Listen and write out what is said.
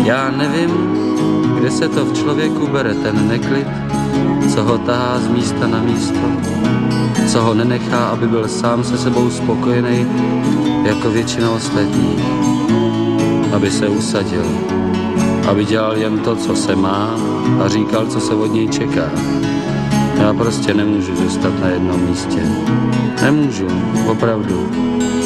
Já nevím, kde se to v člověku bere ten neklid, co ho tahá z místa na místo, co ho nenechá, aby byl sám se sebou spokojený, jako většina ostatních, aby se usadil, aby dělal jen to, co se má a říkal, co se od něj čeká. Já prostě nemůžu zůstat na jednom místě. Nemůžu, opravdu.